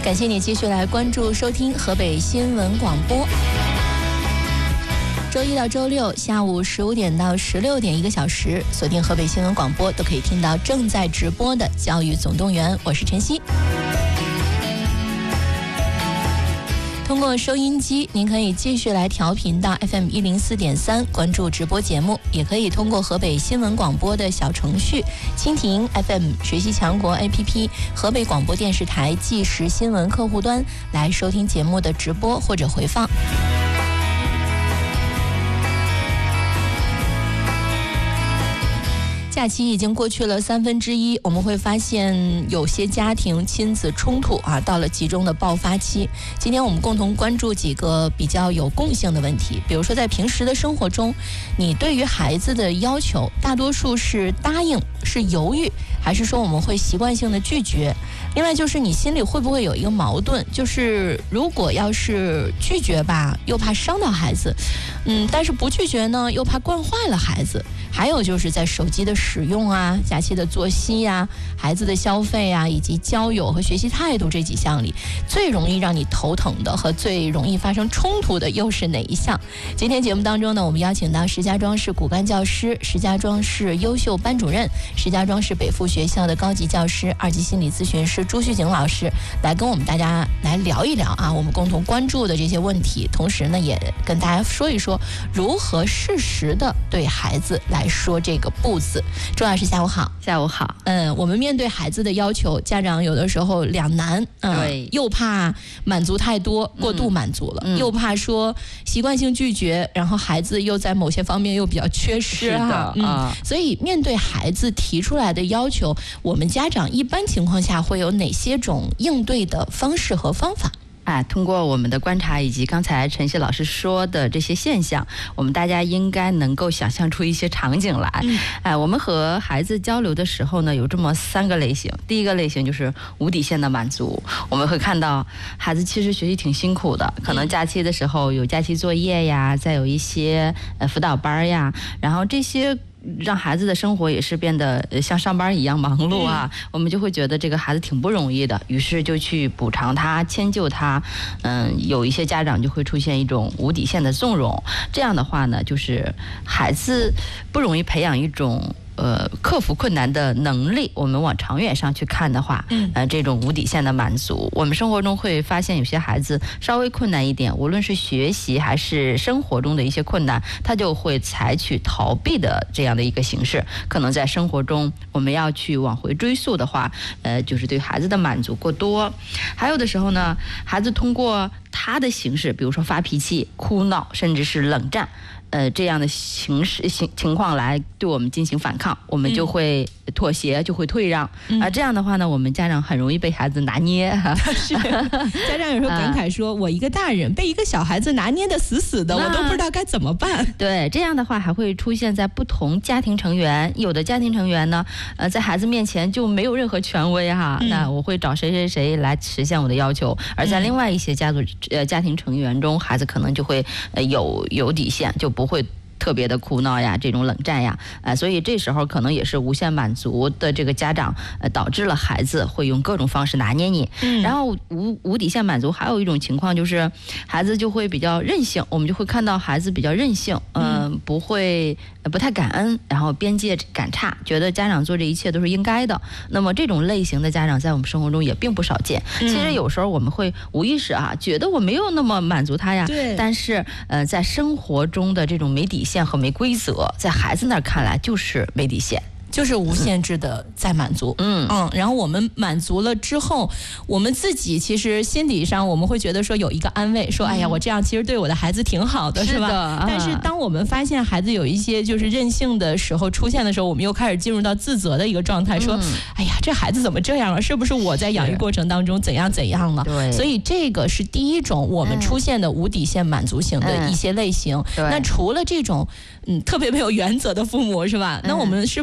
感谢你继续来关注收听河北新闻广播。周一到周六下午15点到16点1个小时，锁定河北新闻广播都可以听到正在直播的教育总动员，我是晨曦。通过收音机，您可以继续来调频到 FM 104.3，关注直播节目，也可以通过河北新闻广播的小程序、蜻蜓 FM、学习强国 APP、河北广播电视台即时新闻客户端来收听节目的直播或者回放。假期已经过去了1/3，我们会发现有些家庭亲子冲突到了集中的爆发期。今天我们共同关注几个比较有共性的问题，比如说在平时的生活中，你对于孩子的要求，大多数是答应、是犹豫，还是说我们会习惯性的拒绝？另外就是你心里会不会有一个矛盾，就是如果要是拒绝吧，又怕伤到孩子，但是不拒绝呢，又怕惯坏了孩子。还有就是在手机的使用假期的作息孩子的消费以及交友和学习态度这几项里，最容易让你头疼的和最容易发生冲突的又是哪一项？今天节目当中呢，我们邀请到石家庄市骨干教师、石家庄市优秀班主任、石家庄市北附学校的高级教师、2级心理咨询师朱旭景老师来跟我们大家来聊一聊我们共同关注的这些问题，同时呢也跟大家说一说如何适时的对孩子来说这个不字。朱老师下午好。 下午好。 我们面对孩子的要求，家长有的时候两难， 对， 又怕满足太多，过度满足了，又怕说习惯性拒绝，然后孩子又在某些方面又比较缺失所以面对孩子提出来的要求，我们家长一般情况下会有哪些种应对的方式和方法？ 通过我们的观察以及刚才晨曦老师说的这些现象，我们大家应该能够想象出一些场景来。我们和孩子交流的时候呢，有这么3个类型。第一个类型就是无底线的满足，我们会看到孩子其实学习挺辛苦的，可能假期的时候有假期作业呀，再有一些辅导班呀，然后这些让孩子的生活也是变得像上班一样忙碌我们就会觉得这个孩子挺不容易的，于是就去补偿他、迁就他。有一些家长就会出现一种无底线的纵容，这样的话呢，就是孩子不容易培养一种克服困难的能力。我们往长远上去看的话，这种无底线的满足，我们生活中会发现有些孩子稍微困难一点，无论是学习还是生活中的一些困难，他就会采取逃避的这样的一个形式。可能在生活中我们要去往回追溯的话，就是对孩子的满足过多。还有的时候呢，孩子通过他的形式，比如说发脾气、哭闹，甚至是冷战，这样的情况来对我们进行反抗，我们就会妥协，就会退让。这样的话呢，我们家长很容易被孩子拿捏。 是，家长有时候感慨说，我一个大人被一个小孩子拿捏得死死的，我都不知道该怎么办。 对，这样的话还会出现在不同家庭成员，有的家庭成员呢，在孩子面前就没有任何权威那我会找谁谁谁来实现我的要求，而在另外一些家庭成员中，孩子可能就会有底线，就不会特别的哭闹呀，这种冷战呀，所以这时候可能也是无限满足的这个家长，导致了孩子会用各种方式拿捏你。然后无底线满足还有一种情况就是孩子就会比较任性，我们就会看到孩子比较任性，不太感恩，然后边界感差，觉得家长做这一切都是应该的。那么这种类型的家长在我们生活中也并不少见。其实有时候我们会无意识觉得我没有那么满足他呀，但是在生活中的这种没底线和没规则，在孩子那儿看来就是没底线。 就是无限制的在满足。然后我们满足了之后，我们自己其实心理上我们会觉得说有一个安慰，说哎呀，我这样其实对我的孩子挺好的，是吧？但是当我们发现孩子有一些就是任性的时候出现的时候，我们又开始进入到自责的一个状态，说哎呀，这孩子怎么这样了？是不是我在养育过程当中怎样了？ 对， 所以这个是第一种我们出现的无底线满足型的一些类型。那除了这种特别没有原则的父母，是吧？那我们是不是还有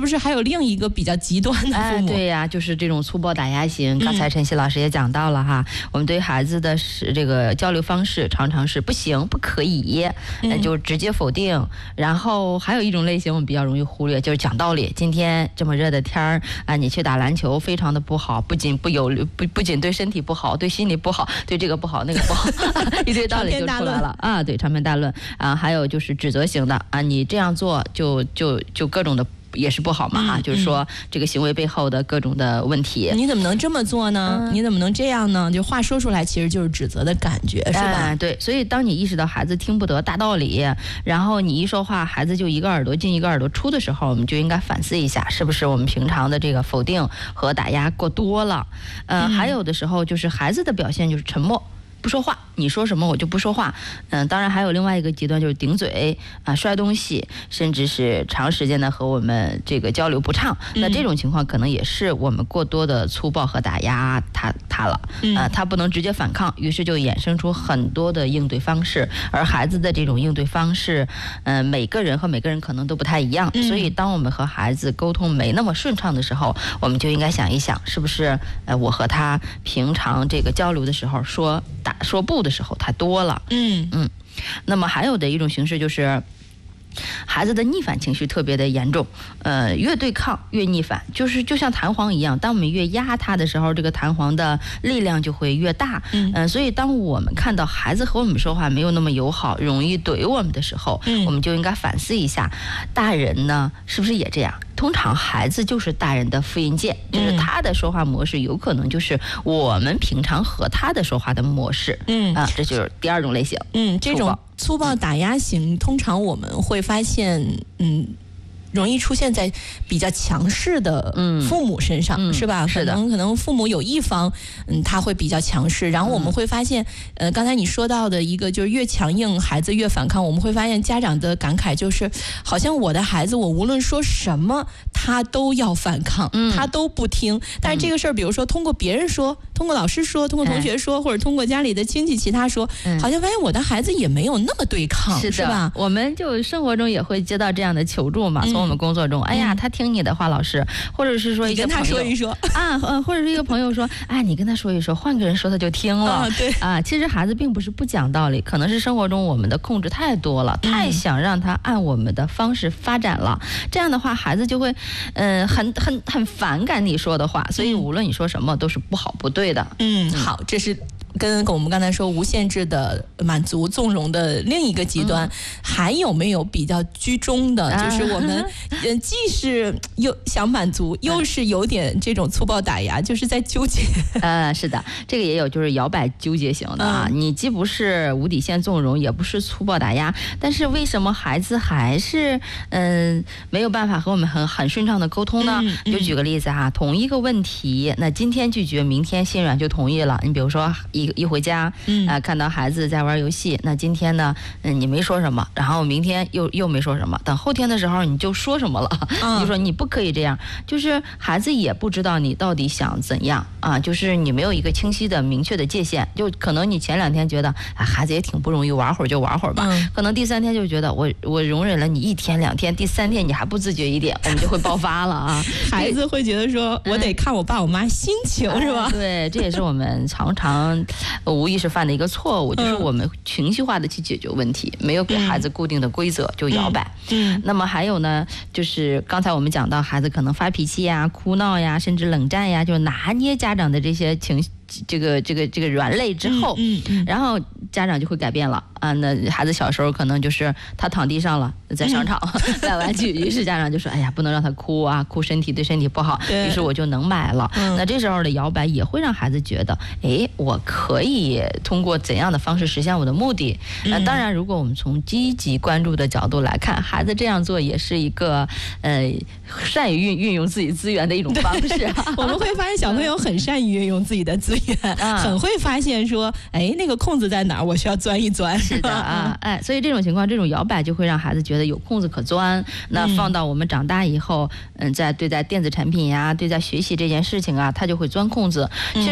另一个比较极端的父母。 对呀，就是这种粗暴打压型。刚才晨曦老师也讲到了哈，我们对孩子的这个交流方式常常是不行、不可以，就直接否定。然后还有一种类型我们比较容易忽略，就是讲道理。今天这么热的天儿啊，你去打篮球非常的不好，不仅对身体不好，对心理不好，对这个不好那个不好，一堆道理就出来了啊。对，长篇大论啊，还有就是指责型的啊，你这样做就各种的。也是不好嘛就是说这个行为背后的各种的问题。 你怎么能这么做呢？你怎么能这样呢？就话说出来其实就是指责的感觉，是吧？ 对，所以当你意识到孩子听不得大道理，然后你一说话孩子就一个耳朵进一个耳朵出的时候，我们就应该反思一下，是不是我们平常的这个否定和打压过多了。还有的时候就是孩子的表现就是沉默不说话，你说什么我就不说话。当然还有另外一个极端就是顶嘴啊、摔东西，甚至是长时间的和我们这个交流不畅。那这种情况可能也是我们过多的粗暴和打压他了。他不能直接反抗，于是就衍生出很多的应对方式。而孩子的这种应对方式，每个人和每个人可能都不太一样。所以当我们和孩子沟通没那么顺畅的时候，我们就应该想一想，是不是我和他平常这个交流的时候说不的时候太多了。那么还有的一种形式就是孩子的逆反情绪特别的严重，越对抗越逆反，就像弹簧一样，当我们越压它的时候，这个弹簧的力量就会越大。所以当我们看到孩子和我们说话没有那么友好，容易怼我们的时候，我们就应该反思一下，大人呢是不是也这样？通常孩子就是大人的复印件，就是他的说话模式有可能就是我们平常和他的说话的模式。这就是第二种类型。 这种粗暴打压型，通常我们会发现，容易出现在比较强势的父母身上，是吧？可能父母有一方，他会比较强势，然后我们会发现，刚才你说到的一个就是越强硬，孩子越反抗。我们会发现家长的感慨就是，好像我的孩子，我无论说什么，他都要反抗，他都不听。但是这个事儿，比如说通过别人说，通过老师说，通过同学说，或者通过家里的亲戚其他说，好像发现我的孩子也没有那么对抗，是吧？ 我们就生活中也会接到这样的求助嘛，从我们工作中，哎呀，他听你的话，老师，或者是说一个朋友， 你跟他说一说啊，或者是一个朋友说，哎，你跟他说一说，换个人说他就听了。 对啊，其实孩子并不是不讲道理，可能是生活中我们的控制太多了，太想让他按我们的方式发展了，这样的话孩子就会很反感你说的话，所以无论你说什么都是不好不对的。 好，这是跟我们刚才说无限制的满足纵容的另一个极端。还有没有比较居中的，就是我们既是又想满足，又是有点这种粗暴打压，就是在纠结。 是的，这个也有，就是摇摆纠结型的啊。你既不是无底线纵容，也不是粗暴打压，但是为什么孩子还是没有办法和我们很顺畅的沟通呢？就举个例子哈，同一个问题，那今天拒绝，明天心软就同意了。你比如说一回家看到孩子在玩游戏，那今天呢你没说什么，然后明天又没说什么，等后天的时候你就说什么了，你就说你不可以这样，就是孩子也不知道你到底想怎样啊，就是你没有一个清晰的明确的界限，就可能你前2天觉得孩子也挺不容易，玩会儿就玩会儿吧，可能第3天就觉得我容忍了你1天2天，第3天你还不自觉一点，我们就会爆发了啊。 孩子会觉得说我得看我爸我妈心情，是吧？ 对，这也是我们常常无意识犯的一个错误，就是我们情绪化的去解决问题，没有给孩子固定的规则就摇摆。那么还有呢，就是刚才我们讲到孩子可能发脾气呀、哭闹呀，甚至冷战呀，就拿捏家长的这些情绪。这个软肋之后，然后家长就会改变了啊。那孩子小时候可能就是他躺地上了，在商场买玩具，于是家长就说：“哎呀，不能让他哭啊，哭对身体不好。”于是我就能买了。那这时候的摇摆也会让孩子觉得，哎，我可以通过怎样的方式实现我的目的。那当然，如果我们从积极关注的角度来看，孩子这样做也是一个善于运用自己资源的一种方式。 我们会发现小朋友很善于运用自己的资源。很会发现说，哎，那个空子在哪儿，我需要钻一钻。 是的啊，所以这种情况，这种摇摆就会让孩子觉得有空子可钻。那放到我们长大以后，在对待电子产品呀，对待学习这件事情啊，他就会钻空子。其实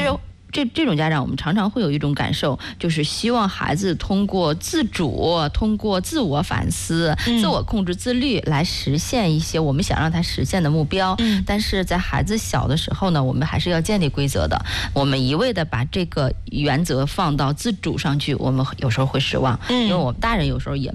这种家长，我们常常会有一种感受，就是希望孩子通过自主、通过自我反思、自我控制、自律来实现一些我们想让他实现的目标。但是在孩子小的时候呢，我们还是要建立规则的。我们一味的把这个原则放到自主上去，我们有时候会失望，因为我们大人有时候也